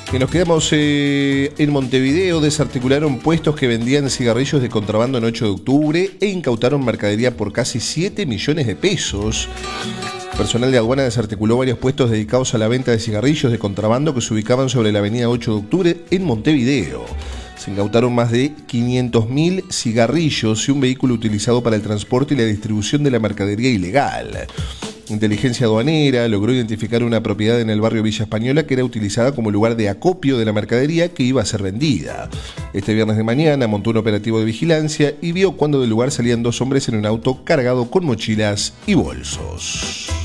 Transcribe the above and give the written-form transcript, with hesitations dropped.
Y nos quedamos en Montevideo. Desarticularon puestos que vendían cigarrillos de contrabando en 8 de octubre e incautaron mercadería por casi 7 millones de pesos. Personal de aduana desarticuló varios puestos dedicados a la venta de cigarrillos de contrabando que se ubicaban sobre la avenida 8 de octubre en Montevideo. Se incautaron más de 500.000 cigarrillos y un vehículo utilizado para el transporte y la distribución de la mercadería ilegal. Inteligencia aduanera logró identificar una propiedad en el barrio Villa Española que era utilizada como lugar de acopio de la mercadería que iba a ser vendida. Este viernes de mañana montó un operativo de vigilancia y vio cuando del lugar salían 2 hombres en un auto cargado con mochilas y bolsos.